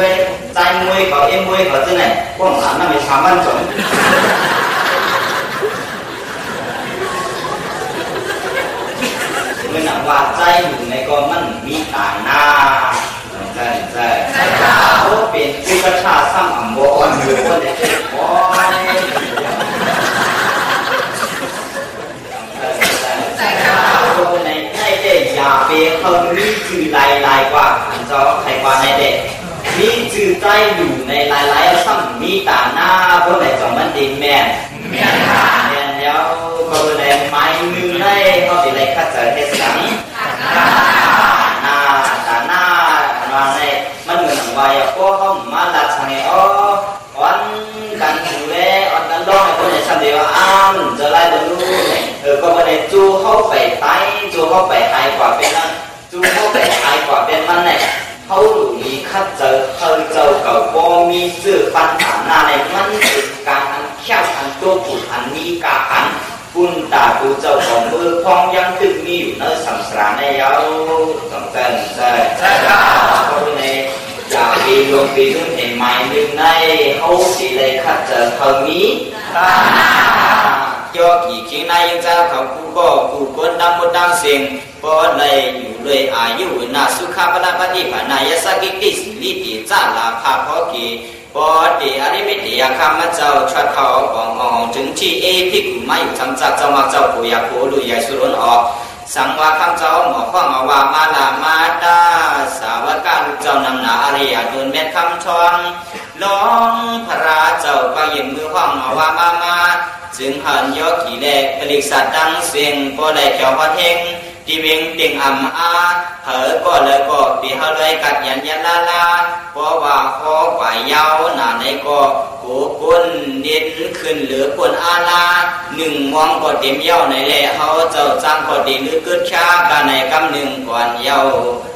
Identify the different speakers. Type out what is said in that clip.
Speaker 1: với trai môi có em môi có thế này quảng lắm là 13万种เมื่อหนังว่าใจอยู่ในก็มันมีต่างหน้าใช่เขาเป็นวิปัสสนาสร้างอัมโบอ่อนอยู่คนเด็กๆโอ้ยคนในเด็กอย่าไปเขามีจือลายกว่าอันเจ้าใครกว่าในเด็กมีจือใจอยู่ในลายๆซ้ำมีต่างหน้าคนไหนจอมันดินแม่แล้วก็เลยไม้มือได้เขาสิเลยคัดเจอเทศกาลหน้ามาในมันเหมือนหนังวายก็เขามาลัดทางไงวันกันอยู่เลยวันกันร้องให้คนในชั้นเดียวจะไล่ดูก็มาในจูเข้าไปไต้จูเข้าไปไทยกว่าเป็นนั่นจูเข้าไปไทยกว่าเป็นมันเนี่ยเขาหลุมีคัดเจอเขาเจอกับบ่มีสื่อปัญหาหน้าในมันเป็นการอันแค่อันตัวผุดอันมีกาอันกุนตาปูเจ้าของมือพองยังตึกมีอยู่ในสัมสราในเย้าต้องเต้นใช่เขาในอยากปีรวมปีรุ่นเห็นไหมหนึ่งในเขาสิเลยคัดเจอเขามียอกี่คิงนายยังเจ้าเขากูก็กูคนดำหมดดังเสียงพอเลยอยู่เลยอายุนาสุขาปนาปฏิภาณายสกิติสิลิติจ้าลาภาพอกีพอดีอริมิติยาคำมาเจ้าชดเขาของถึงที่พิกุมาอยู่ทำจากเจ้ามาเจ้าผู้อยากผู้ลุยใหญ่สุรนออกสังวาคำเจ้าหมอข้องว่ามาลามาดาสาวกาลูกเจ้านำนาอริยโดนเม็ดคำทองล้องพระเจ้าก็ยืนมือข้องว่ามาจึงหันยกขี่แหลกผลิตสัตว์ดังเสียงพอได้เจ้าพอเทงที่เวงเตียงอ่ำอาเผอก็เลยก็ปีเขาเลยกัดยันลาเพราะว่าคอฝ่ายยาวหนาในก็กูกุนเด่นขึ้นหรือคนอาลาหนึ่งมองก็เต็มเย้าในแหล่เขาเจ้าจ้างก็ดีหรือเกิดช้ากันในกำหนึ่งก่อนเย้า